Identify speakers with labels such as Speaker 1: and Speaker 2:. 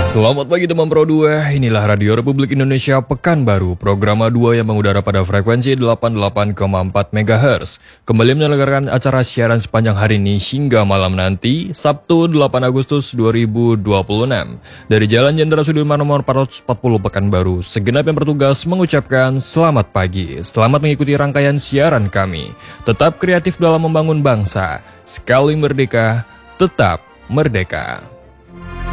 Speaker 1: Selamat pagi teman Pro 2, inilah Radio Republik Indonesia Pekanbaru, program A2 yang mengudara pada frekuensi 88,4 MHz. Kembali menyelenggarakan acara siaran sepanjang hari ini hingga malam nanti, Sabtu 8 Agustus 2026. Dari Jalan Jenderal Sudirman nomor 440 Pekanbaru, segenap yang bertugas mengucapkan selamat pagi. Selamat mengikuti rangkaian siaran kami. Tetap kreatif dalam membangun bangsa. Sekali merdeka, tetap merdeka.